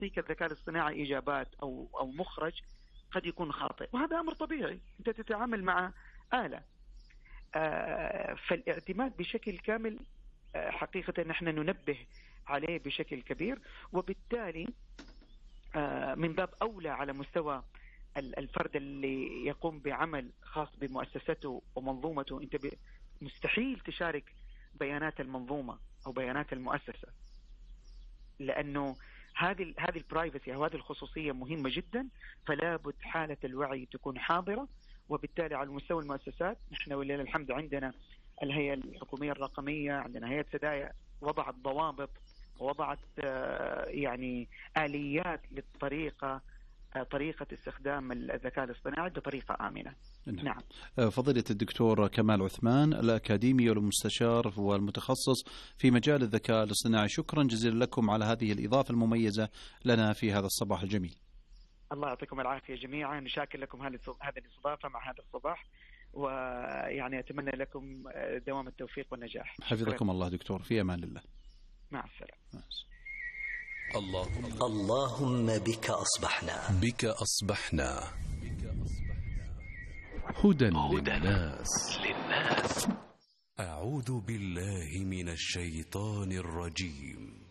يعطيك الذكاء الاصطناعي إجابات أو مخرج قد يكون خاطئ، وهذا أمر طبيعي، أنت تتعامل مع آلة. فالاعتماد بشكل كامل حقيقة نحن ننبه عليه بشكل كبير، وبالتالي من باب أولى على مستوى الفرد اللي يقوم بعمل خاص بمؤسسته ومنظومته، أنت مستحيل تشارك بيانات المنظومة أو بيانات المؤسسة، لأنه هذه البرايفسي أو هذه الخصوصية مهمة جدا. فلا بد حالة الوعي تكون حاضرة. وبالتالي على مستوى المؤسسات نحن ولله الحمد عندنا الهيئة الحكومية الرقمية، عندنا هيئة سدايا وضعت ضوابط ووضعت يعني آليات طريقة استخدام الذكاء الاصطناعي بطريقة آمنة. نعم. فضيلة الدكتور كمال عثمان، الأكاديمي والمستشار والمتخصص في مجال الذكاء الاصطناعي، شكرا جزيلا لكم على هذه الإضافة المميزة لنا في هذا الصباح الجميل. الله يعطيكم العافية جميعا، نشاكر لكم هذه الاستضافة مع هذا الصباح، ويعني أتمنى لكم دوام التوفيق والنجاح. حفظكم الله دكتور، في أمان الله. مع السلامة. اللهم بك أصبحنا هدى للناس. أعوذ بالله من الشيطان الرجيم.